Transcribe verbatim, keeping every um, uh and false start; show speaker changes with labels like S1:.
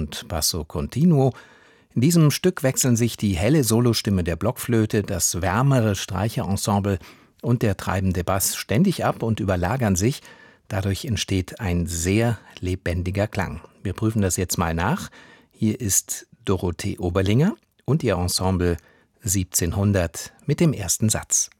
S1: und Basso continuo. In diesem Stück wechseln sich die helle Solostimme der Blockflöte, das wärmere Streicherensemble und der treibende Bass ständig ab und überlagern sich. Dadurch entsteht ein sehr lebendiger Klang. Wir prüfen das jetzt mal nach. Hier ist Dorothee Oberlinger und ihr Ensemble siebzehnhundert mit dem ersten Satz.